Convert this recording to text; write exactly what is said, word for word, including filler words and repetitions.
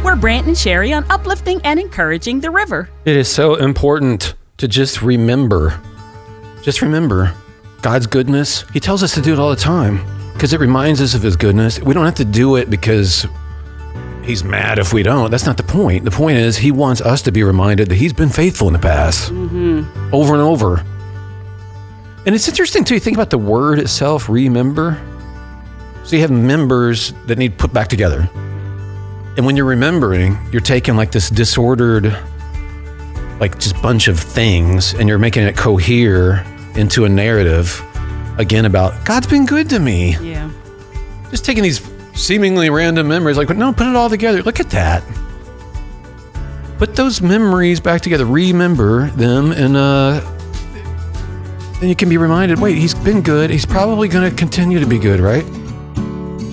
We're Brant and Sherry on uplifting and encouraging the river. It is so important to just remember, just remember God's goodness. He tells us to do it all the time because it reminds us of his goodness. We don't have to do it because he's mad if we don't. That's not the point. The point is he wants us to be reminded that he's been faithful in the past, mm-hmm. over and over. And it's interesting too, you think about the word itself, remember. So you have members that need put back together. And when you're remembering, you're taking like this disordered, like just bunch of things, and you're making it cohere into a narrative, again, about God's been good to me. Yeah. Just taking these seemingly random memories, like, no, put it all together. Look at that. Put those memories back together. Remember them, and uh, then you can be reminded, wait, he's been good. He's probably going to continue to be good, right?